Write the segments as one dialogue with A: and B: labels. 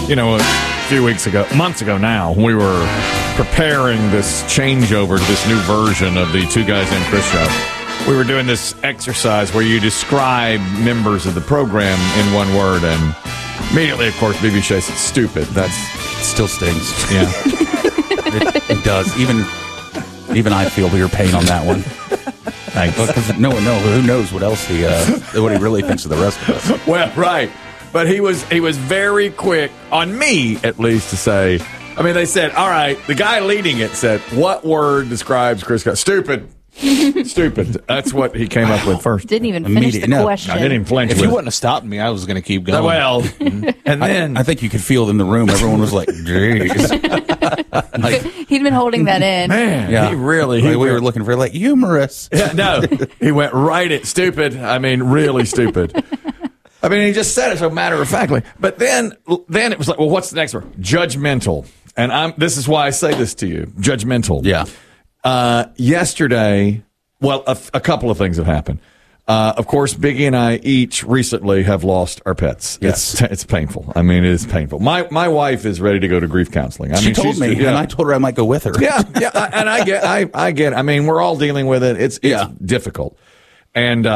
A: a few months ago now, we were preparing this changeover to this new version of the Two Guys Named Chris show. We were doing this exercise where you describe members of the program in one word, and immediately, of course, BB Shea said stupid. That
B: still stings.
A: Yeah.
B: It does. Even I feel your pain on that one.
A: Thanks.
B: Because who knows what else what he really thinks of the rest of us.
A: Well, right. But he was very quick, on me at least, to say, they said, all right, the guy leading it said, what word describes Chris Scott? Stupid. Stupid. That's what he came up with first.
C: Didn't even finish the question.
A: I didn't even flinch.
D: If you wouldn't have stopped me, I was going to keep going.
A: Well, and then
B: I think you could feel it in the room. Everyone was like, "Jeez."
C: He'd been holding that in.
A: Man,
B: yeah.
A: we were
B: looking for humorous.
A: Yeah, no, he went right at stupid. Really stupid. He just said it so matter of factly. But then it was like, well, what's the next word? Judgmental. And this is why I say this to you. Judgmental.
B: Yeah.
A: Yesterday, a couple of things have happened. Of course, Biggie and I each recently have lost our pets.
B: Yes.
A: It's painful. It is painful. My wife is ready to go to grief counseling.
B: She told me, and I told her I might go with her.
A: Yeah, and I get it. We're all dealing with it. It's difficult. And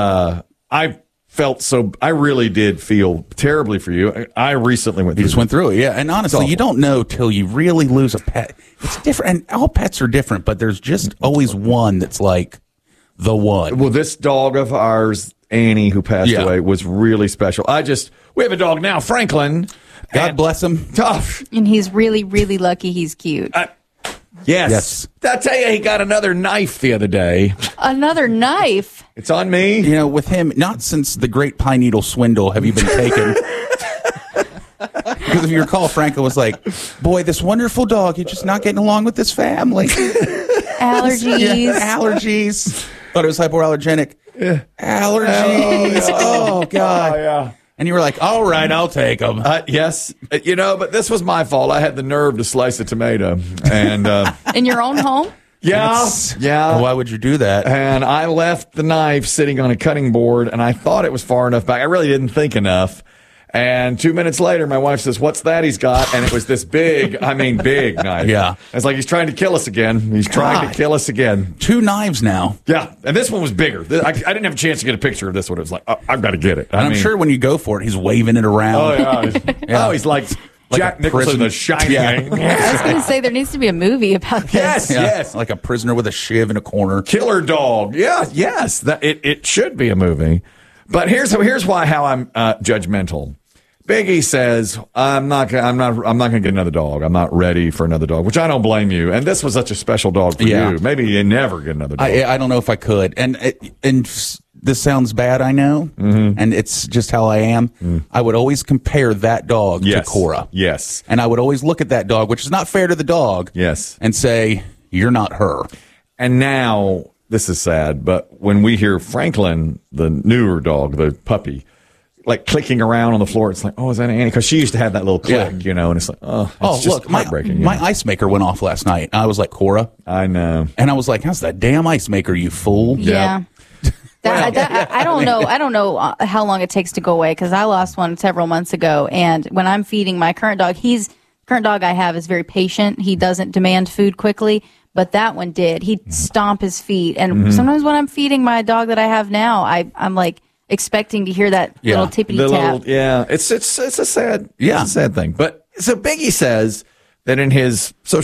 A: I really did feel terribly for you. I recently went through
B: it, yeah. And honestly, you don't know till you really lose a pet. It's different, and all pets are different, but there's just always one that's like the one.
A: Well, this dog of ours, Annie, who passed away, was really special. We have a dog now, Franklin.
B: God bless him.
A: Tough.
C: And he's really, really lucky he's cute.
A: Yes. I tell you, he got another knife the other day.
C: Another knife?
A: It's on me.
B: With him, not since the Great Pine Needle Swindle have you been taken. Because if you recall, Franco was like, boy, this wonderful dog, you're just not getting along with this family.
C: Allergies.
B: Allergies. Thought it was hypoallergenic. Allergies. Oh, God.
A: Oh, yeah.
B: And you were like, all right, I'll take them.
A: Yes. But this was my fault. I had the nerve to slice a tomato. And
C: in your own home?
A: Yeah.
B: Why would you do that?
A: And I left the knife sitting on a cutting board, and I thought it was far enough back. I really didn't think enough. And 2 minutes later, my wife says, what's that he's got? And it was this big knife.
B: Yeah.
A: It's like he's trying to kill us again. He's trying to kill us again.
B: 2 knives now.
A: Yeah. And this one was bigger. I didn't have a chance to get a picture of this one. It was like, I've got to get it.
B: I'm sure when you go for it, he's waving it around.
A: Oh, yeah. He's like Jack Nicholson, The Shining.
C: I was going to say, there needs to be a movie about this.
A: Yes.
B: Like a prisoner with a shiv in a corner.
A: Killer dog. Yeah, yes. It should be a movie. But here's how I'm judgmental. Biggie says, I'm not going to get another dog. I'm not ready for another dog, which I don't blame you. And this was such a special dog for you. Maybe you never get another dog.
B: I don't know if I could. And this sounds bad, I know. Mm-hmm. And it's just how I am. Mm. I would always compare that dog to Cora.
A: Yes.
B: And I would always look at that dog, which is not fair to the dog.
A: Yes.
B: And say, you're not her.
A: And now, this is sad, but when we hear Franklin, the newer dog, the puppy, like clicking around on the floor, it's like, oh, is that Annie? Because she used to have that little click, and it's like, it's just
B: look,
A: heartbreaking.
B: My ice maker went off last night. I was like, Cora.
A: I know.
B: And I was like, how's that damn ice maker, you fool?
C: Yeah. I don't know. I don't know how long it takes to go away, because I lost one several months ago. And when I'm feeding my current dog, current dog I have is very patient. He doesn't demand food quickly. But that one did. He'd stomp his feet. And sometimes when I'm feeding my dog that I have now, I'm like, expecting to hear that little tippity tap.
A: It's a sad thing. But so Biggie says that in his social